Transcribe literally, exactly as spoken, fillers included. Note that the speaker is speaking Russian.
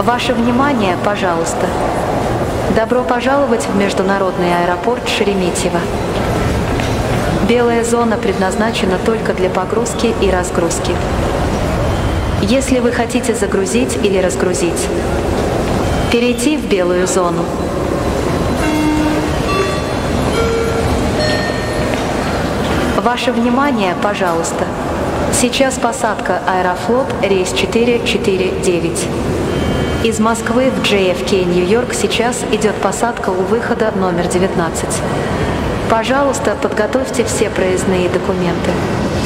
Ваше внимание, пожалуйста. Добро пожаловать в международный аэропорт Шереметьево. Белая зона предназначена только для погрузки и разгрузки. Если вы хотите загрузить или разгрузить, перейти в белую зону. Ваше внимание, пожалуйста. Сейчас посадка Аэрофлот рейс четыре четыре девять. Из Москвы в джей эф кей, Нью-Йорк, сейчас идет посадка у выхода номер девятнадцать. Пожалуйста, подготовьте все проездные документы.